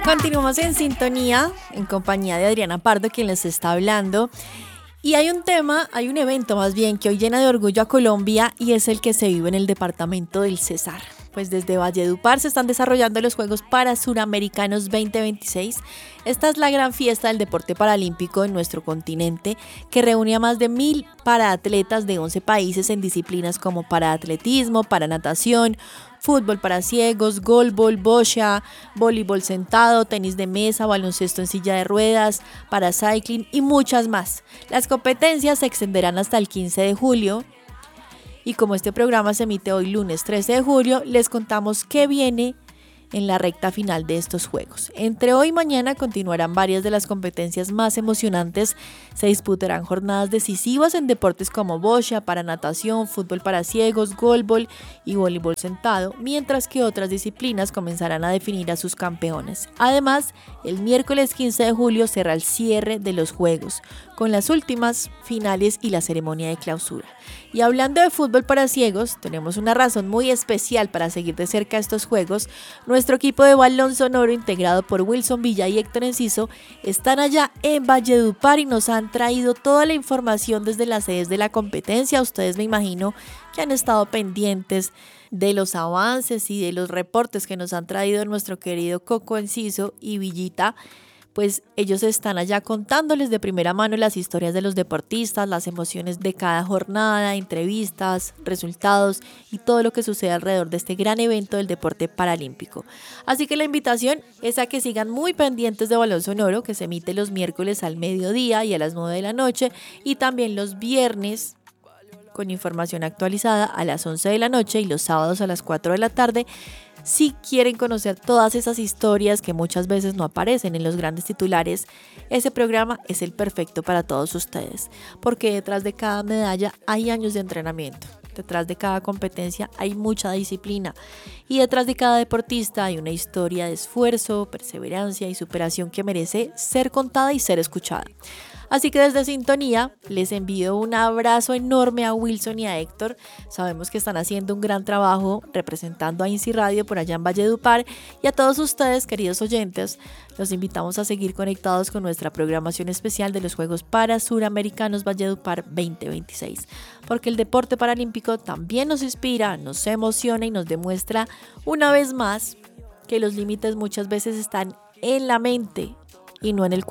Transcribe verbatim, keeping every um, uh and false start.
Continuamos en sintonía, en compañía de Adriana Pardo, quien les está hablando. Y hay un tema, hay un evento más bien, que hoy llena de orgullo a Colombia y es el que se vive en el departamento del Cesar. Pues desde Valledupar se están desarrollando los Juegos Parasuramericanos veinte veintiséis. Esta es la gran fiesta del deporte paralímpico en nuestro continente, que reúne a más de mil paraatletas de once países en disciplinas como paraatletismo, paranatación, fútbol para ciegos, golbol, bocha, voleibol sentado, tenis de mesa, baloncesto en silla de ruedas, paracycling y muchas más. Las competencias se extenderán hasta el quince de julio. Y como este programa se emite hoy lunes trece de julio, les contamos qué viene en la recta final de estos juegos. Entre hoy y mañana continuarán varias de las competencias más emocionantes. Se disputarán jornadas decisivas en deportes como bocha, para natación, fútbol para ciegos, golbol y voleibol sentado, mientras que otras disciplinas comenzarán a definir a sus campeones. Además, el miércoles quince de julio será el cierre de los juegos, con las últimas finales y la ceremonia de clausura. Y hablando de fútbol para ciegos, tenemos una razón muy especial para seguir de cerca estos juegos. Nuestro equipo de balón sonoro, integrado por Wilson Villa y Héctor Enciso, están allá en Valledupar y nos han traído toda la información desde las sedes de la competencia. Ustedes me imagino que han estado pendientes de los avances y de los reportes que nos han traído nuestro querido Coco Enciso y Villita. Pues ellos están allá contándoles de primera mano las historias de los deportistas, las emociones de cada jornada, entrevistas, resultados y todo lo que sucede alrededor de este gran evento del deporte paralímpico. Así que la invitación es a que sigan muy pendientes de Balón Sonoro, que se emite los miércoles al mediodía y a las nueve de la noche, y también los viernes con información actualizada a las once de la noche y los sábados a las cuatro de la tarde. Si quieren conocer todas esas historias que muchas veces no aparecen en los grandes titulares, ese programa es el perfecto para todos ustedes, porque detrás de cada medalla hay años de entrenamiento, detrás de cada competencia hay mucha disciplina y detrás de cada deportista hay una historia de esfuerzo, perseverancia y superación que merece ser contada y ser escuchada. Así que desde Sintonía les envío un abrazo enorme a Wilson y a Héctor. Sabemos que están haciendo un gran trabajo representando a INSI Radio por allá en Valledupar, y a todos ustedes, queridos oyentes, los invitamos a seguir conectados con nuestra programación especial de los Juegos Parasuramericanos Valledupar veinte veintiséis, porque el deporte paralímpico también nos inspira, nos emociona y nos demuestra una vez más que los límites muchas veces están en la mente y no en el cuerpo.